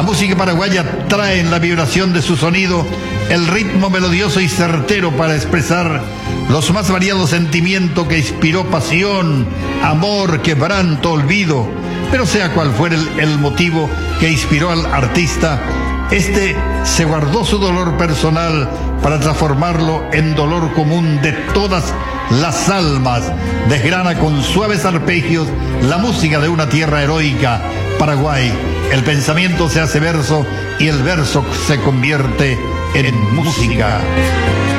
música paraguaya trae en la vibración de su sonido el ritmo melodioso y certero para expresar los más variados sentimientos que inspiró pasión, amor, quebranto, olvido. Pero sea cual fuera el motivo que inspiró al artista, este se guardó su dolor personal para transformarlo en dolor común de todas las almas. Desgrana con suaves arpegios la música de una tierra heroica, Paraguay. El pensamiento se hace verso y el verso se convierte en música.